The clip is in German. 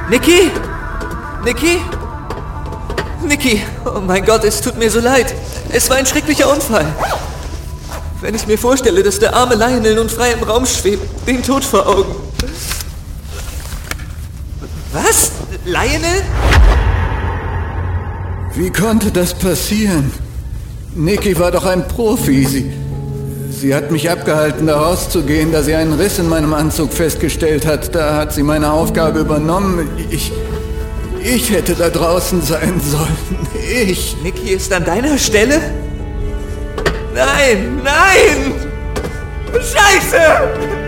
Niki? Niki? Niki, oh mein Gott, es tut mir so leid. Es war ein schrecklicher Unfall. Wenn ich mir vorstelle, dass der arme Lionel nun frei im Raum schwebt, den Tod vor Augen. Was? Lionel? Wie konnte das passieren? Niki war doch ein Profi. Sie hat mich abgehalten, da rauszugehen, da sie einen Riss in meinem Anzug festgestellt hat. Da hat sie meine Aufgabe übernommen. Ich hätte da draußen sein sollen. Ich. Niki ist an deiner Stelle? Nein, nein! Scheiße!